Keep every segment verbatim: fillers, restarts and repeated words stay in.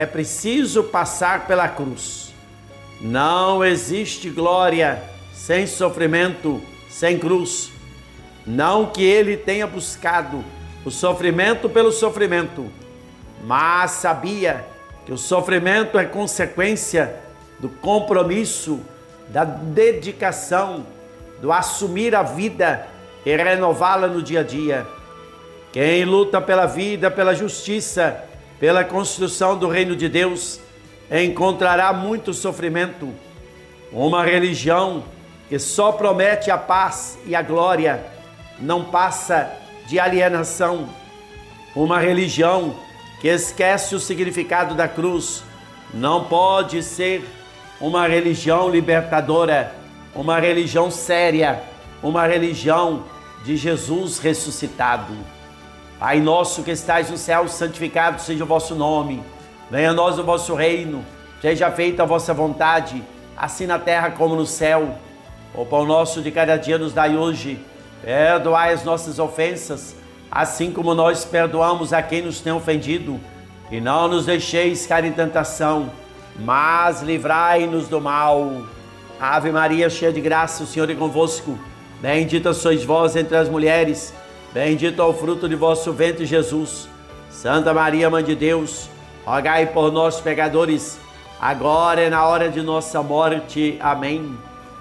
é preciso passar pela cruz. Não existe glória sem sofrimento, sem cruz. Não que ele tenha buscado o sofrimento pelo sofrimento, mas sabia que o sofrimento é consequência do compromisso, da dedicação, do assumir a vida e renová-la no dia a dia. Quem luta pela vida, pela justiça, pela construção do reino de Deus, encontrará muito sofrimento. Uma religião que só promete a paz e a glória, não passa de alienação. Uma religião que esquece o significado da cruz, não pode ser uma religião libertadora, uma religião séria, uma religião de Jesus ressuscitado. Pai nosso que estais no céu, santificado seja o vosso nome. Venha a nós o vosso reino, seja feita a vossa vontade, assim na terra como no céu. O pão nosso de cada dia nos dai hoje. Perdoai as nossas ofensas, assim como nós perdoamos a quem nos tem ofendido. E não nos deixeis cair em tentação, mas livrai-nos do mal. Ave Maria, cheia de graça, o Senhor é convosco. Bendita sois vós entre as mulheres, bendito é o fruto de vosso ventre, Jesus. Santa Maria, Mãe de Deus, rogai por nós, pecadores, agora e na hora de nossa morte. Amém.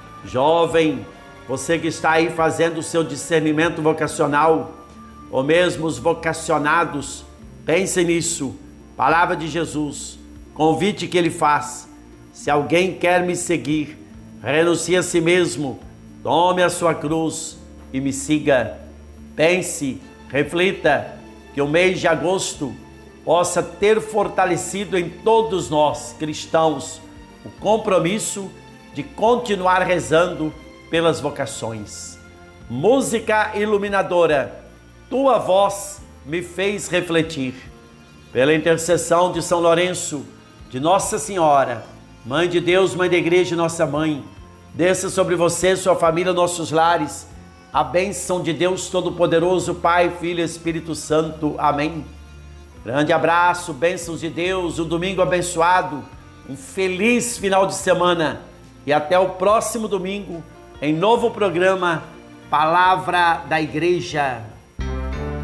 Jovem, você que está aí fazendo o seu discernimento vocacional, ou mesmo os vocacionados, pense nisso. Palavra de Jesus, convite que ele faz. Se alguém quer me seguir, renuncie a si mesmo, tome a sua cruz e me siga. Pense, reflita, que o mês de agosto possa ter fortalecido em todos nós, cristãos, o compromisso de continuar rezando pelas vocações. Música iluminadora, tua voz me fez refletir. Pela intercessão de São Lourenço, de Nossa Senhora, Mãe de Deus, Mãe da Igreja, nossa Mãe, desça sobre você, sua família, nossos lares, a bênção de Deus Todo-Poderoso, Pai, Filho e Espírito Santo. Amém. Grande abraço, bênçãos de Deus, um domingo abençoado, um feliz final de semana e até o próximo domingo em novo programa Palavra da Igreja.